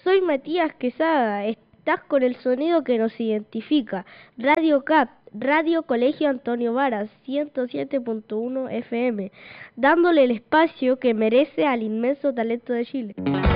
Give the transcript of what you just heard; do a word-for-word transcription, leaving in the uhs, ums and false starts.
Soy Matías Quesada, estás con el sonido que nos identifica. Radio C A P, Radio Colegio Antonio Varas, ciento siete punto uno F M, dándole el espacio que merece al inmenso talento de Chile.